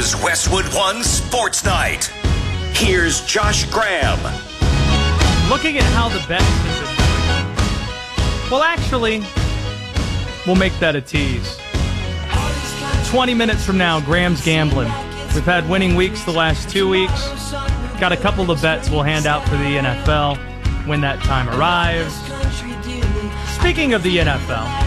is Westwood One Sports Night. Here's Josh Graham. Looking at how the bets have been. Well, actually, we'll make that a tease. 20 minutes from now, Graham's gambling. We've had winning weeks the last 2 weeks. Got a couple of bets we'll hand out for the NFL when that time arrives. Speaking of the NFL,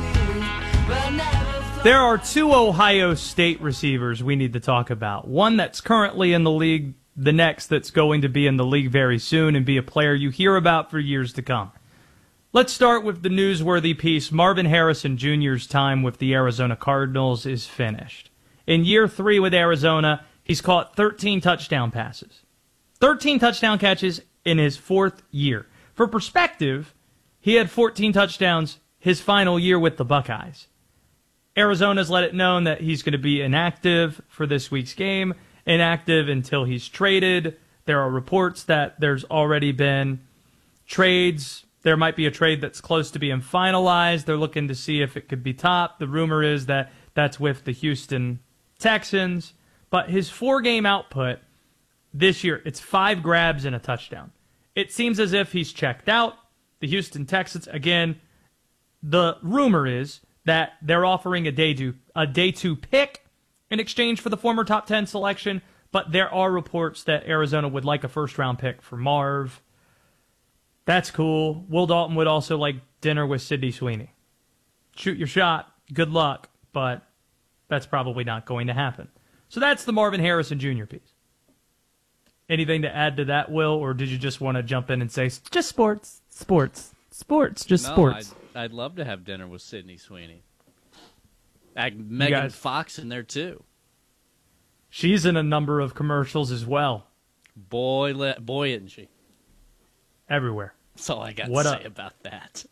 there are two Ohio State receivers we need to talk about. One that's currently in the league, the next that's going to be in the league very soon and be a player you hear about for years to come. Let's start with the newsworthy piece. Marvin Harrison Jr.'s time with the Arizona Cardinals is finished. In year 3 with Arizona, he's caught 13 touchdown passes. 13 touchdown catches in his 4th year. For perspective, he had 14 touchdowns his final year with the Buckeyes. Arizona's let it known that he's going to be inactive for this week's game, inactive until he's traded. There are reports that there's already been trades. There might be a trade that's close to being finalized. They're looking to see if it could be topped. The rumor is that that's with the Houston Texans. But his 4-game output this year, it's 5 grabs and a touchdown. It seems as if he's checked out. The Houston Texans, again, the rumor is that they're offering a day 2 pick in exchange for the former top 10 selection, but there are reports that Arizona would like a first-round pick for Marv. That's cool. Will Dalton would also like dinner with Sidney Sweeney. Shoot your shot. Good luck, but that's probably not going to happen. So that's the Marvin Harrison Jr. piece. Anything to add to that, Will, or did you just want to jump in and say, just sports, just sports? I'd love to have dinner with Sidney Sweeney. Megan Fox in there, too. She's in a number of commercials as well. Boy, isn't she. Everywhere. That's all I got to say about that.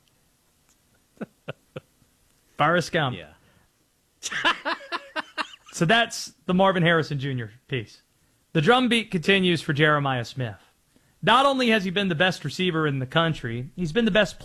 Forrest Gump. Yeah. So that's the Marvin Harrison Jr. piece. The drumbeat continues for Jeremiah Smith. Not only has he been the best receiver in the country, he's been the best